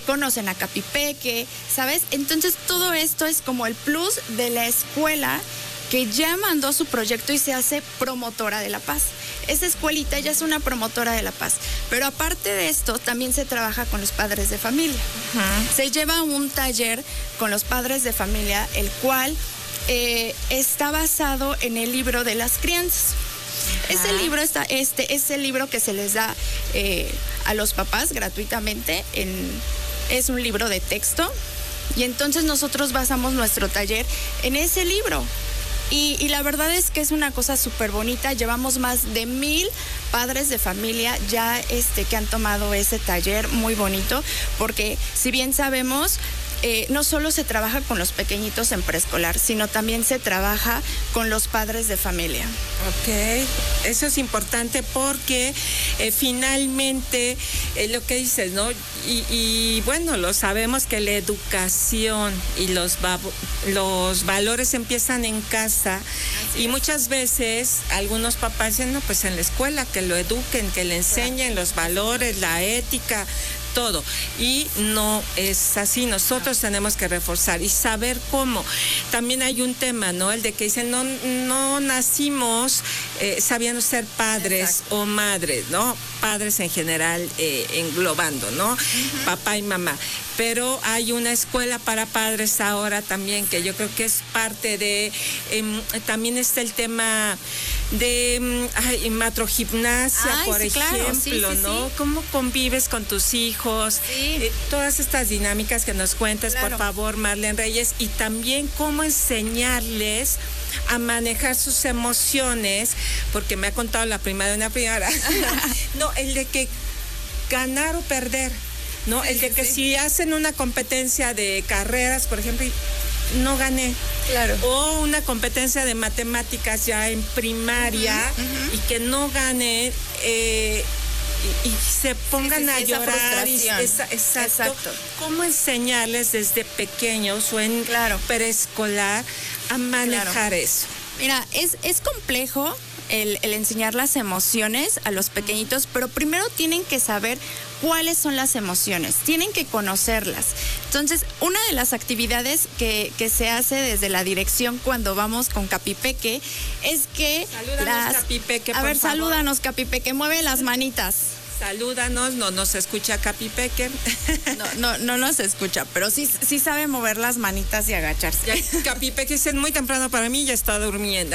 conocen a Capipeque, ¿sabes? Entonces todo esto es como el plus de la escuela que ya mandó su proyecto y se hace promotora de la paz. Esa escuelita ya es una promotora de la paz. Pero aparte de esto, también se trabaja con los padres de familia. Se lleva un taller con los padres de familia, el cual está basado en el libro de las crianzas. Ese libro es el libro que se les da a los papás gratuitamente. Es un libro de texto. Y entonces nosotros basamos nuestro taller en ese libro. Y la verdad es que es una cosa súper bonita. Llevamos más de 1,000 padres de familia ya que han tomado ese taller muy bonito, porque si bien sabemos, no solo se trabaja con los pequeñitos en preescolar, sino también se trabaja con los padres de familia. Ok, eso es importante porque finalmente lo que dices, ¿no? Y bueno, lo sabemos que la educación y los valores empiezan en casa. Así y muchas veces algunos papás dicen, no, pues en la escuela que lo eduquen, que le enseñen los valores, la ética, todo. Y no es así. Nosotros tenemos que reforzar y saber cómo. También hay un tema, ¿no? El de que dicen, no nacimos sabiendo ser padres o madres, ¿no? Padres en general, englobando, ¿no? Papá y mamá. Pero hay una escuela para padres ahora también, que yo creo que es parte de, también está el tema de matrogimnasia, por ejemplo, ¿no? ¿Cómo convives con tus hijos? Todas estas dinámicas que nos cuentas, por favor, Marlene Reyes, y también cómo enseñarles a manejar sus emociones, porque me ha contado la prima de una primera. No, el de que ganar o perder, ¿no? El de que si hacen una competencia de carreras, por ejemplo, no gané. Claro. O una competencia de matemáticas ya en primaria y que no gane y se pongan a llorar. Exacto. ¿Cómo enseñarles desde pequeños o en preescolar a manejar eso? Mira, es complejo el enseñar las emociones a los pequeñitos, pero primero tienen que saber cuáles son las emociones, tienen que conocerlas. Entonces, una de las actividades que se hace desde la dirección cuando vamos con Capipeque es que Capipeque, a ver, salúdanos, Capipeque, mueve las manitas. Salúdanos, no nos escucha Capipeque. No nos escucha, pero sí sabe mover las manitas y agacharse. Ya, Capipeque es muy temprano para mí, ya está durmiendo.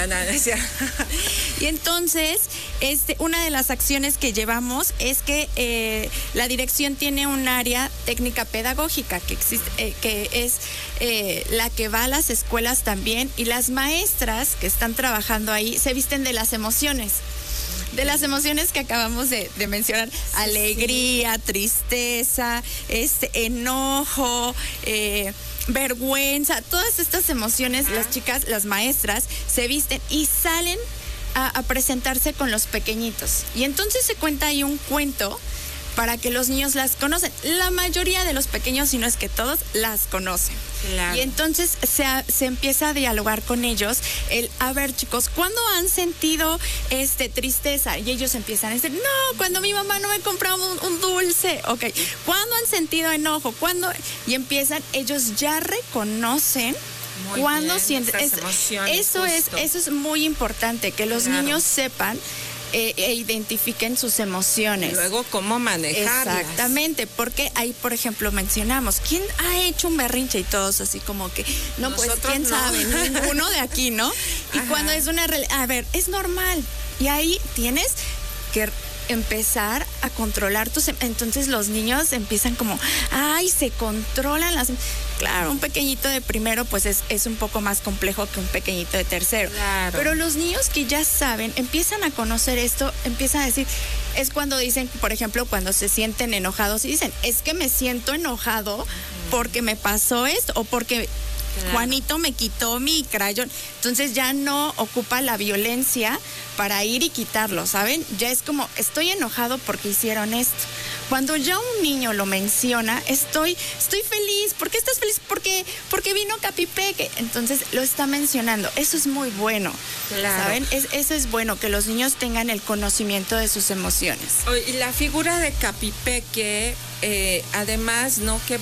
Y entonces, una de las acciones que llevamos es que la dirección tiene un área técnica pedagógica que existe, que es la que va a las escuelas también, y las maestras que están trabajando ahí se visten de las emociones. De las emociones que acabamos de mencionar, alegría, tristeza, enojo, vergüenza, todas estas emociones, las chicas, las maestras, se visten y salen a presentarse con los pequeñitos. Y entonces se cuenta ahí un cuento para que los niños las conocen. La mayoría de los pequeños, si no es que todos, las conocen. Claro. Y entonces se empieza a dialogar con ellos. A ver, chicos, ¿cuándo han sentido tristeza? Y ellos empiezan a decir, no, cuando mi mamá no me compraba un dulce. Ok, ¿cuándo han sentido enojo? ¿Cuándo? Y empiezan, ellos ya reconocen cuándo sienten. Eso es muy importante, que los niños sepan e identifiquen sus emociones. Y luego, ¿cómo manejarlas? Exactamente, porque ahí, por ejemplo, mencionamos, ¿quién ha hecho un berrinche? Y todos así como que, no, nosotros pues, ¿quién sabe? Ninguno de aquí, ¿no? Y cuando es a ver, es normal. Y ahí tienes que empezar a controlar entonces los niños empiezan como, se controlan las. Claro, un pequeñito de primero pues es un poco más complejo que un pequeñito de tercero. Claro. Pero los niños que ya saben, empiezan a conocer esto, empiezan a decir, es cuando dicen, por ejemplo, cuando se sienten enojados y dicen, es que me siento enojado porque me pasó esto o porque Juanito me quitó mi crayón. Entonces ya no ocupa la violencia para ir y quitarlo, ¿saben? Ya es como, estoy enojado porque hicieron esto. Cuando ya un niño lo menciona, estoy feliz. ¿Por qué estás feliz? Porque vino Capipeque. Entonces lo está mencionando. Eso es muy bueno, ¿saben? Eso es bueno, que los niños tengan el conocimiento de sus emociones. Y la figura de Capipeque, además, ¿no? Que